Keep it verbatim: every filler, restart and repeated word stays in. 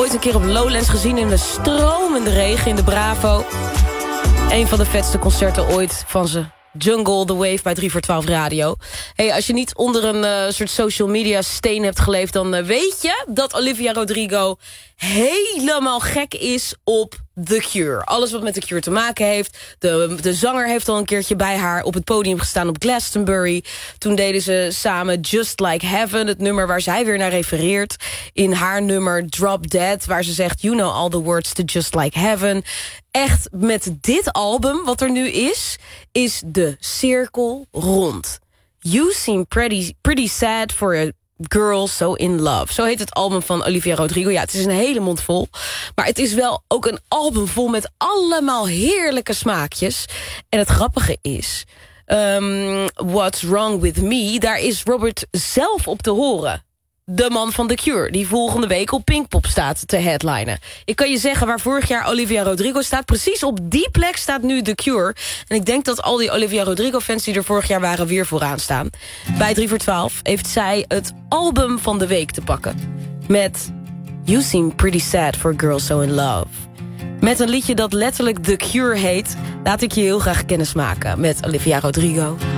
ooit een keer op Lowlands gezien in de stromende regen in de Bravo. Een van de vetste concerten ooit van ze. Jungle, The Wave bij drie voor twaalf Radio. Hey, als je niet onder een uh, soort social media steen hebt geleefd... dan uh, weet je dat Olivia Rodrigo helemaal gek is op The Cure. Alles wat met The Cure te maken heeft. De, de zanger heeft al een keertje bij haar op het podium gestaan op Glastonbury. Toen deden ze samen Just Like Heaven, het nummer waar zij weer naar refereert. In haar nummer Drop Dead, waar ze zegt... You know all the words to Just Like Heaven. Echt, met dit album, wat er nu is, is de cirkel rond. You seem pretty, pretty sad for a girl so in love. Zo heet het album van Olivia Rodrigo. Ja, het is een hele mond vol. Maar het is wel ook een album vol met allemaal heerlijke smaakjes. En het grappige is... Um, What's Wrong With Me, daar is Robert zelf op te horen. De man van The Cure, die volgende week op Pinkpop staat te headlinen. Ik kan je zeggen waar vorig jaar Olivia Rodrigo staat. Precies op die plek staat nu The Cure. En ik denk dat al die Olivia Rodrigo-fans die er vorig jaar waren... weer vooraan staan. Bij drie voor twaalf heeft zij het album van de week te pakken. Met You Seem Pretty Sad for a Girl So In Love. Met een liedje dat letterlijk The Cure heet... laat ik je heel graag kennismaken met Olivia Rodrigo.